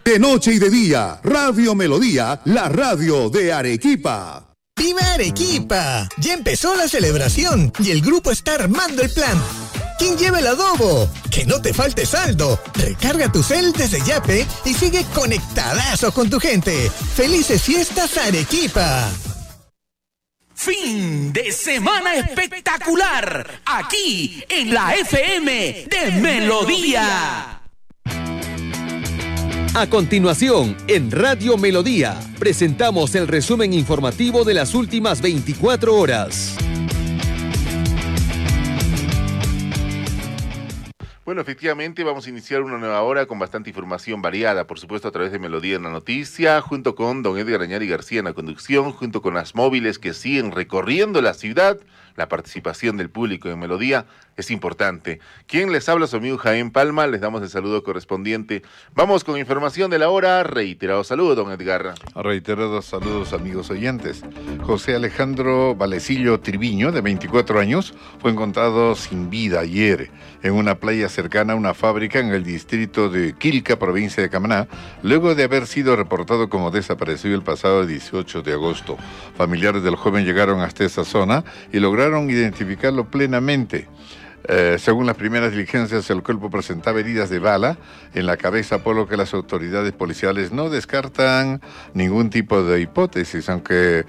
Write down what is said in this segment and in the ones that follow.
De noche y de día, Radio Melodía, la radio de Arequipa. ¡Viva Arequipa! Ya empezó la celebración y el grupo está armando el plan. ¿Quién lleva el adobo? ¡Que no te falte saldo! Recarga tu cel desde Yape y sigue conectadazo con tu gente. ¡Felices fiestas, Arequipa! Fin de semana espectacular, aquí en la FM de Melodía. A continuación, en Radio Melodía, presentamos el resumen informativo de las últimas 24 horas. Bueno, efectivamente vamos a iniciar una nueva hora con bastante información variada, por supuesto a través de Melodía en la Noticia, junto con don Edgar Añari García en la conducción, junto con las móviles que siguen recorriendo la ciudad. La participación del público en Melodía es importante. Quien les habla, su amigo Jaén Palma, les damos el saludo correspondiente. Vamos con información de la hora. Reiterado saludo, don Edgar. Reiterados saludos, amigos oyentes. José Alejandro Valecillo Triviño, de 24 años, fue encontrado sin vida ayer en una playa cercana a una fábrica en el distrito de Quilca, provincia de Camaná, luego de haber sido reportado como desaparecido el pasado 18 de agosto. Familiares del joven llegaron hasta esa zona y lograron identificarlo plenamente. Según las primeras diligencias, el cuerpo presentaba heridas de bala en la cabeza, por lo que las autoridades policiales no descartan ningún tipo de hipótesis, aunque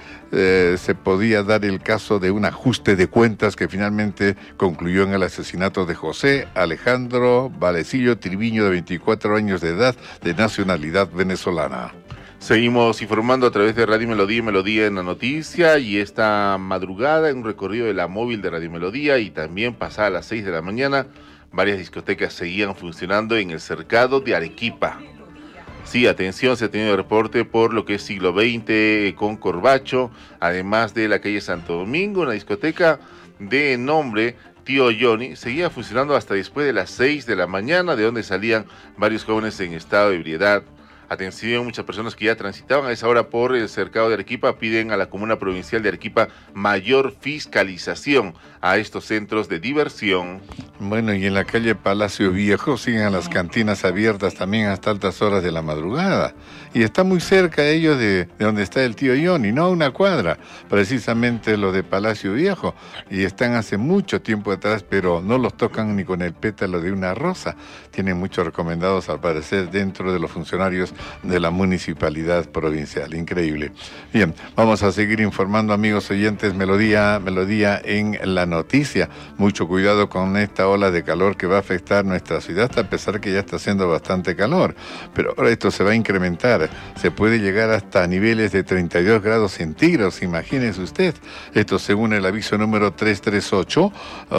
se podía dar el caso de un ajuste de cuentas que finalmente concluyó en el asesinato de José Alejandro Valecillo Triviño, de 24 años de edad, de nacionalidad venezolana. Seguimos informando a través de Radio Melodía y Melodía en la Noticia, y esta madrugada en un recorrido de la móvil de Radio Melodía y también pasada las 6 de la mañana, varias discotecas seguían funcionando en el cercado de Arequipa. Sí, atención, se ha tenido reporte por lo que es siglo XX con Corbacho, además de la calle Santo Domingo, una discoteca de nombre Tío Johnny, seguía funcionando hasta después de las 6 de la mañana, de donde salían varios jóvenes en estado de ebriedad. Atención, muchas personas que ya transitaban a esa hora por el cercado de Arequipa piden a la Comuna Provincial de Arequipa mayor fiscalización a estos centros de diversión. Bueno, y en la calle Palacio Viejo siguen las cantinas abiertas también hasta altas horas de la madrugada. Y está muy cerca ellos de donde está el Tío Johnny, no a una cuadra, precisamente lo de Palacio Viejo. Y están hace mucho tiempo atrás, pero no los tocan ni con el pétalo de una rosa. Tienen muchos recomendados, al parecer, dentro de los funcionarios de la municipalidad provincial. Increíble. Bien, vamos a seguir informando, amigos oyentes. Melodía en la Noticia. Mucho cuidado con esta ola de calor que va a afectar nuestra ciudad, a pesar que ya está haciendo bastante calor. Pero ahora esto se va a incrementar. Se puede llegar hasta niveles de 32 grados centígrados, imagínese usted. Esto según el aviso número 338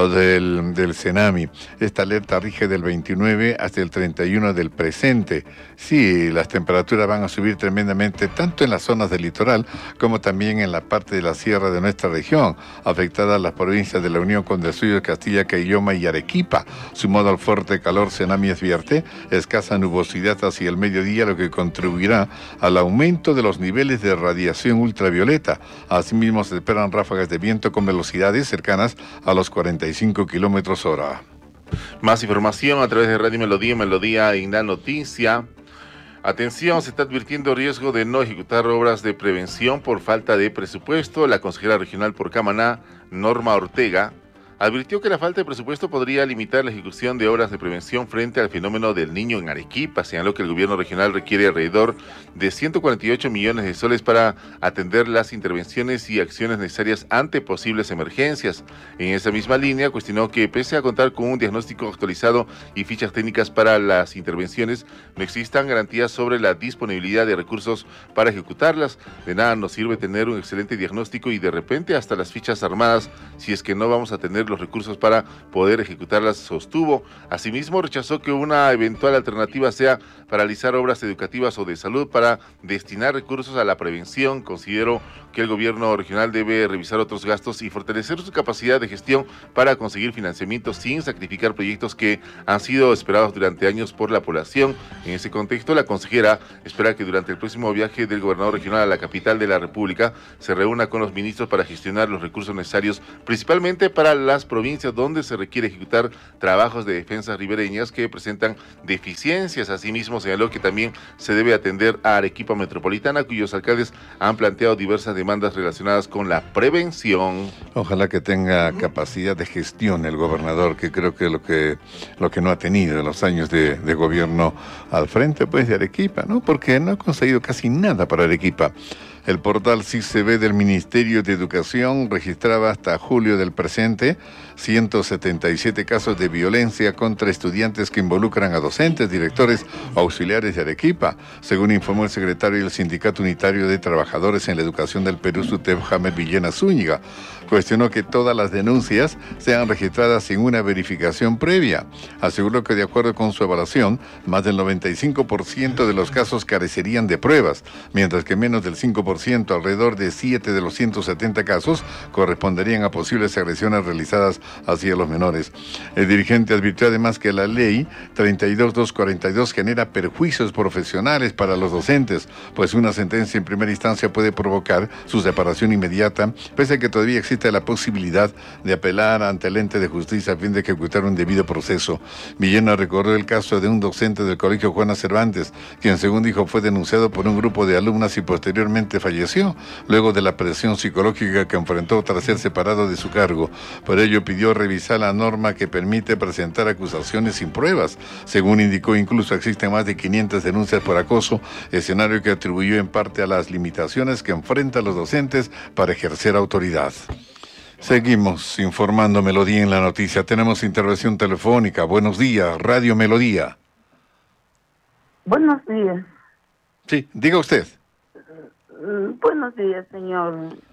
del CENAMI. Esta alerta rige del 29 hasta el 31 del presente. Sí, las temperaturas van a subir tremendamente, tanto en las zonas del litoral como también en la parte de la sierra de nuestra región, afectadas las provincias de la Unión Condestuyos, Castilla, Caylloma y Arequipa. Sumado al fuerte calor, CENAMI advierte escasa nubosidad hacia el mediodía, lo que contribuirá al aumento de los niveles de radiación ultravioleta. Asimismo, se esperan ráfagas de viento con velocidades cercanas a los 45 kilómetros hora. Más información a través de Radio Melodía y Melodía en la Noticia. Atención, se está advirtiendo riesgo de no ejecutar obras de prevención por falta de presupuesto. La consejera regional por Camaná, Norma Ortega, advirtió que la falta de presupuesto podría limitar la ejecución de obras de prevención frente al fenómeno del Niño en Arequipa. Señaló que el gobierno regional requiere alrededor de 148 millones de soles para atender las intervenciones y acciones necesarias ante posibles emergencias. En esa misma línea, cuestionó que pese a contar con un diagnóstico actualizado y fichas técnicas para las intervenciones, no existan garantías sobre la disponibilidad de recursos para ejecutarlas. De nada nos sirve tener un excelente diagnóstico y de repente hasta las fichas armadas si es que no vamos a tener los recursos para poder ejecutarlas, sostuvo. Asimismo, rechazó que una eventual alternativa sea paralizar obras educativas o de salud para destinar recursos a la prevención. Consideró que el gobierno regional debe revisar otros gastos y fortalecer su capacidad de gestión para conseguir financiamiento sin sacrificar proyectos que han sido esperados durante años por la población. En ese contexto, la consejera espera que durante el próximo viaje del gobernador regional a la capital de la República se reúna con los ministros para gestionar los recursos necesarios, principalmente para las provincias donde se requiere ejecutar trabajos de defensas ribereñas que presentan deficiencias. Asimismo, asimismo señaló que también se debe atender a Arequipa Metropolitana, cuyos alcaldes han planteado diversas demandas relacionadas con la prevención. Ojalá que tenga capacidad de gestión el gobernador, que creo que lo que no ha tenido en los años de gobierno al frente pues de Arequipa, ¿no? Porque no ha conseguido casi nada para Arequipa. El portal CICB del Ministerio de Educación registraba hasta julio del presente 177 casos de violencia contra estudiantes que involucran a docentes, directores o auxiliares de Arequipa, según informó el secretario del Sindicato Unitario de Trabajadores en la Educación del Perú, SUTEP, Jaime Villena Zúñiga. Cuestionó que todas las denuncias sean registradas sin una verificación previa. Aseguró que de acuerdo con su evaluación, más del 95% de los casos carecerían de pruebas, mientras que menos del 5%, alrededor de 7 de los 170 casos, corresponderían a posibles agresiones realizadas hacia los menores. El dirigente advirtió además que la ley 32242 genera perjuicios profesionales para los docentes, pues una sentencia en primera instancia puede provocar su separación inmediata, pese a que todavía existe la posibilidad de apelar ante el ente de justicia a fin de ejecutar un debido proceso. Villena recordó el caso de un docente del Colegio Juana Cervantes, quien según dijo fue denunciado por un grupo de alumnas y posteriormente falleció, luego de la presión psicológica que enfrentó tras ser separado de su cargo. Por ello pidió revisar la norma que permite presentar acusaciones sin pruebas. Según indicó, incluso existen más de 500 denuncias por acoso, escenario que atribuyó en parte a las limitaciones que enfrentan los docentes para ejercer autoridad. Seguimos informando Melodía en la noticia. Tenemos intervención telefónica. Buenos días, Radio Melodía. Buenos días. Sí, diga usted. Buenos días, señor.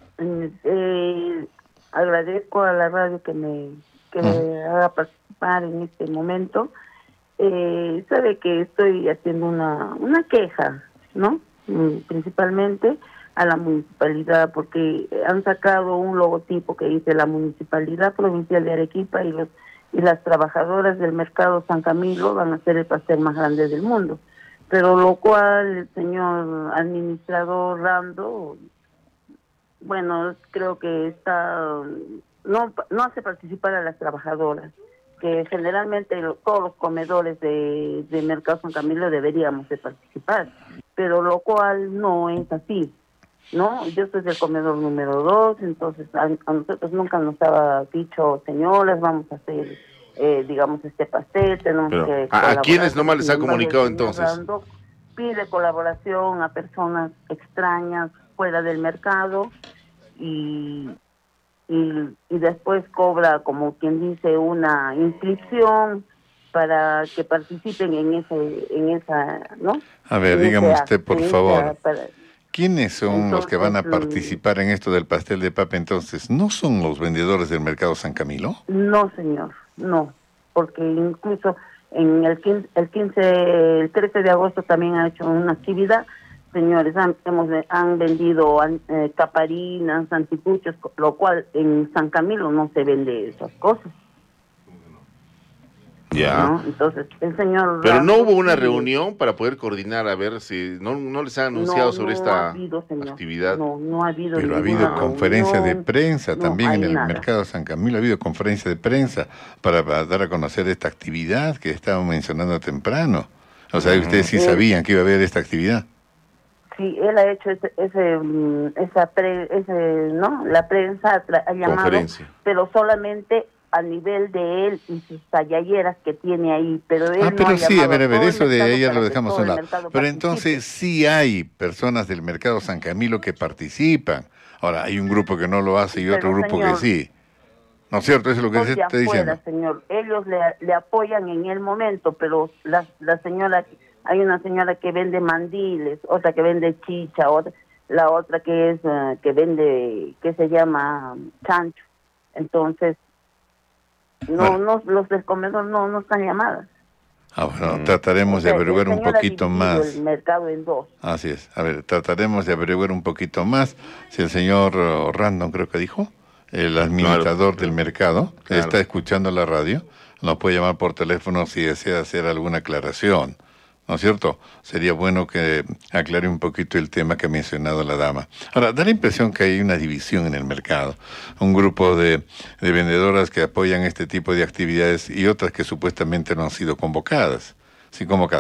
Agradezco a la radio que me haga participar en este momento. Sabe que estoy haciendo una queja, ¿no? Principalmente a la municipalidad, porque han sacado un logotipo que dice la Municipalidad Provincial de Arequipa y las trabajadoras del mercado San Camilo van a ser el pastel más grande del mundo. Pero lo cual el señor administrador Rando, bueno, creo que no hace participar a las trabajadoras, que generalmente todos los comedores de Mercado San Camilo deberíamos de participar, pero lo cual no es así, ¿no? Yo soy del comedor número 2, entonces a nosotros nunca nos ha dicho, señoras, vamos a hacer, digamos, este pastel, tenemos que... ¿A quiénes nomás les ha comunicado entonces? Pide colaboración a personas extrañas fuera del mercado y después cobra, como quien dice, una inscripción para que participen en esa, ¿no? A ver, dígame usted, por favor, ¿quiénes son los que van a participar en esto del pastel de papa entonces? ¿No son los vendedores del Mercado San Camilo? No, señor, no, porque incluso en el 13 de agosto también ha hecho una actividad. Señores, han vendido caparinas, anticuchos, lo cual en San Camilo no se vende esas cosas. Ya. ¿No? Entonces, el señor... Pero no hubo una reunión para poder coordinar, a ver si no les han anunciado sobre esta actividad. No ha habido. Pero ha habido conferencia de prensa también en el Mercado San Camilo, ha habido conferencia de prensa para dar a conocer esta actividad que estábamos mencionando temprano. O sea, ustedes sí sabían que iba a haber esta actividad. Sí, él ha hecho la prensa ha llamado, pero solamente a nivel de él y sus tallalleras que tiene ahí, pero él pero no sí, a ver, eso de ella lo dejamos a un lado. Pero entonces sí hay personas del Mercado San Camilo que participan. Ahora, hay un grupo que no lo hace y otro grupo que sí. ¿No es cierto? Eso es lo que se está diciendo. Señor, ellos le apoyan en el momento, pero la señora... Hay una señora que vende mandiles, otra que vende chicha, la otra que es que vende, que se llama chancho. Entonces, los del comedor no están llamadas. Bueno, trataremos de averiguar un poquito más. El mercado en dos. Así es. A ver, trataremos de averiguar un poquito más. Si el señor Random, creo que dijo, el administrador del mercado, que está escuchando la radio, nos puede llamar por teléfono si desea hacer alguna aclaración. ¿No es cierto? Sería bueno que aclare un poquito el tema que ha mencionado la dama. Ahora, da la impresión que hay una división en el mercado. Un grupo de vendedoras que apoyan este tipo de actividades y otras que supuestamente no han sido convocadas. Sí, convocadas.